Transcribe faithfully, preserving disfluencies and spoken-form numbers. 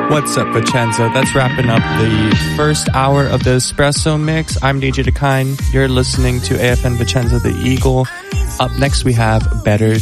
What's up, Vincenzo? That's wrapping up the first hour of the Espresso Mix. I'm D J Dakine. You're listening to A F N Vincenzo the Eagle. Up next, we have Better